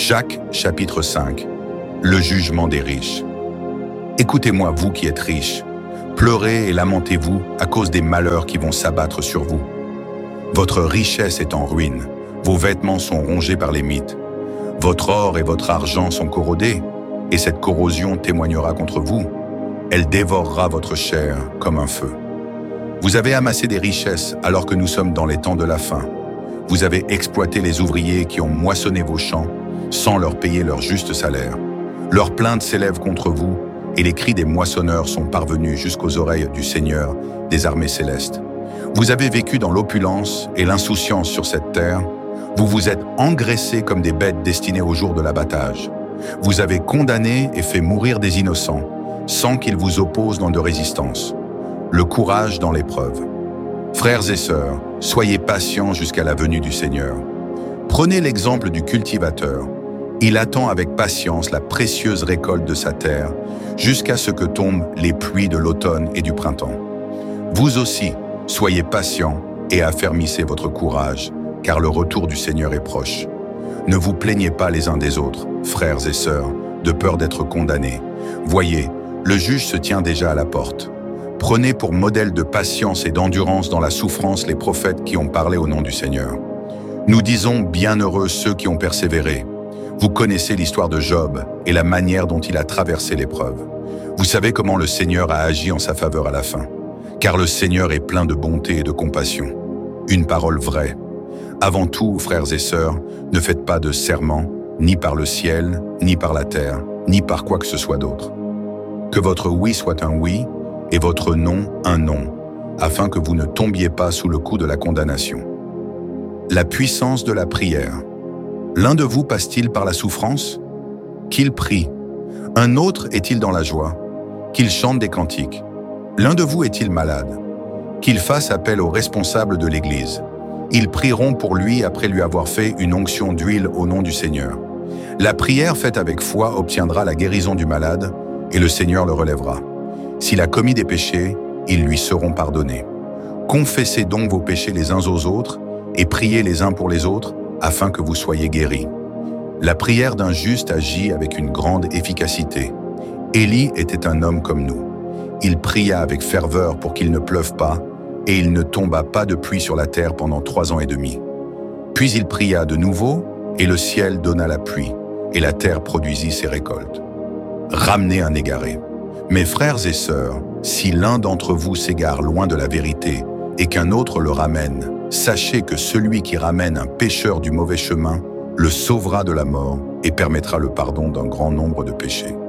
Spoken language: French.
Jacques, chapitre 5. Le jugement des riches. Écoutez-moi, vous qui êtes riches. Pleurez et lamentez-vous à cause des malheurs qui vont s'abattre sur vous. Votre richesse est en ruine. Vos vêtements sont rongés par les mites. Votre or et votre argent sont corrodés, et cette corrosion témoignera contre vous. Elle dévorera votre chair comme un feu. Vous avez amassé des richesses alors que nous sommes dans les temps de la faim. Vous avez exploité les ouvriers qui ont moissonné vos champs sans leur payer leur juste salaire. Leurs plaintes s'élèvent contre vous et les cris des moissonneurs sont parvenus jusqu'aux oreilles du Seigneur des armées célestes. Vous avez vécu dans l'opulence et l'insouciance sur cette terre. Vous vous êtes engraissés comme des bêtes destinées au jour de l'abattage. Vous avez condamné et fait mourir des innocents sans qu'ils vous opposent dans de résistance. Le courage dans l'épreuve. Frères et sœurs, soyez patients jusqu'à la venue du Seigneur. Prenez l'exemple du cultivateur. Il attend avec patience la précieuse récolte de sa terre jusqu'à ce que tombent les pluies de l'automne et du printemps. Vous aussi, soyez patients et affermissez votre courage, car le retour du Seigneur est proche. Ne vous plaignez pas les uns des autres, frères et sœurs, de peur d'être condamnés. Voyez, le juge se tient déjà à la porte. Prenez pour modèle de patience et d'endurance dans la souffrance les prophètes qui ont parlé au nom du Seigneur. Nous disons bienheureux ceux qui ont persévéré. Vous connaissez l'histoire de Job et la manière dont il a traversé l'épreuve. Vous savez comment le Seigneur a agi en sa faveur à la fin. Car le Seigneur est plein de bonté et de compassion. Une parole vraie. Avant tout, frères et sœurs, ne faites pas de serment, ni par le ciel, ni par la terre, ni par quoi que ce soit d'autre. Que votre oui soit un oui, et votre non un non, afin que vous ne tombiez pas sous le coup de la condamnation. La puissance de la prière. L'un de vous passe-t-il par la souffrance? Qu'il prie. Un autre est-il dans la joie? Qu'il chante des cantiques. L'un de vous est-il malade? Qu'il fasse appel aux responsables de l'Église. Ils prieront pour lui après lui avoir fait une onction d'huile au nom du Seigneur. La prière faite avec foi obtiendra la guérison du malade et le Seigneur le relèvera. S'il a commis des péchés, ils lui seront pardonnés. Confessez donc vos péchés les uns aux autres et priez les uns pour les autres afin que vous soyez guéris. La prière d'un juste agit avec une grande efficacité. Élie était un homme comme nous. Il pria avec ferveur pour qu'il ne pleuve pas et il ne tomba pas de pluie sur la terre pendant 3 ans et demi. Puis il pria de nouveau et le ciel donna la pluie et la terre produisit ses récoltes. Ramenez un égaré. Mes frères et sœurs, si l'un d'entre vous s'égare loin de la vérité et qu'un autre le ramène, sachez que celui qui ramène un pécheur du mauvais chemin le sauvera de la mort et permettra le pardon d'un grand nombre de péchés.